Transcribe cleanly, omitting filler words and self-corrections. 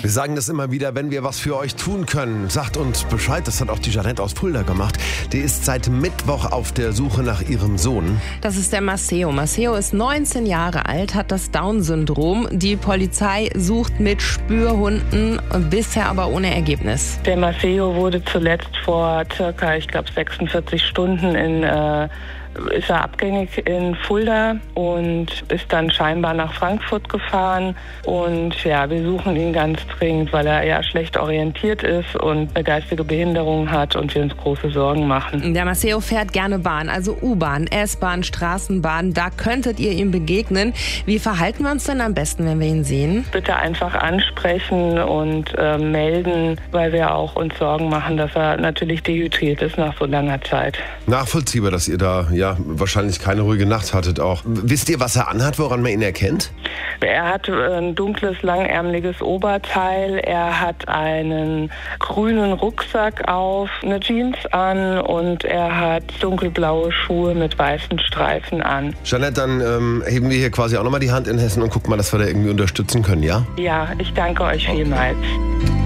Wir sagen das immer wieder, wenn wir was für euch tun können. Sagt uns Bescheid, das hat auch die Jeanette aus Fulda gemacht. Die ist seit Mittwoch auf der Suche nach ihrem Sohn. Das ist der Maceo. Maceo ist 19 Jahre alt, hat das Down-Syndrom. Die Polizei sucht mit Spürhunden, bisher aber ohne Ergebnis. Der Maceo wurde zuletzt vor circa, 46 Stunden ist er abgängig in Fulda und ist dann scheinbar nach Frankfurt gefahren. Und ja, wir suchen ihn ganz dringend, weil er eher schlecht orientiert ist und eine geistige Behinderung hat und wir uns große Sorgen machen. Der Maceo fährt gerne Bahn, also U-Bahn, S-Bahn, Straßenbahn. Da könntet ihr ihm begegnen. Wie verhalten wir uns denn am besten, wenn wir ihn sehen? Bitte einfach ansprechen und melden, weil wir auch uns Sorgen machen, dass er natürlich dehydriert ist nach so langer Zeit. Nachvollziehbar, dass ihr da wahrscheinlich keine ruhige Nacht hattet auch. Wisst ihr, was er anhat, woran man ihn erkennt? Er hat ein dunkles, langärmeliges Oberteil. Er hat einen grünen Rucksack auf, eine Jeans an und er hat dunkelblaue Schuhe mit weißen Streifen an. Jeanette, dann heben wir hier quasi auch nochmal die Hand in Hessen und gucken mal, dass wir da irgendwie unterstützen können, ja? Ja, ich danke euch vielmals.